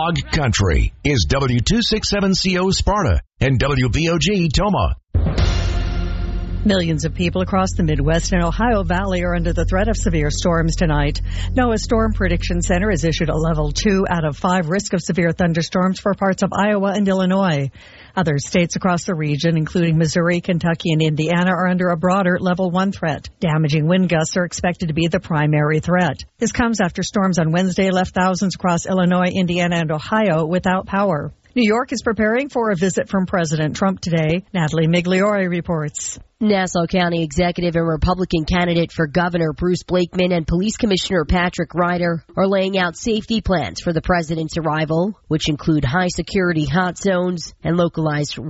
Dog Country is W267CO Sparta and WVOG Toma. Millions of people across the Midwest and Ohio Valley are under the threat of severe storms tonight. NOAA's Storm Prediction Center has issued a level 2 out of 5 risk of severe thunderstorms for parts of Iowa and Illinois. Other states across the region, including Missouri, Kentucky, and Indiana, are under a broader level 1 threat. Damaging wind gusts are expected to be the primary threat. This comes after storms on Wednesday left thousands across Illinois, Indiana, and Ohio without power. New York is preparing for a visit from President Trump today. Natalie Migliore reports. Nassau County Executive and Republican candidate for Governor Bruce Blakeman and Police Commissioner Patrick Ryder are laying out safety plans for the president's arrival, which include high security hot zones and localized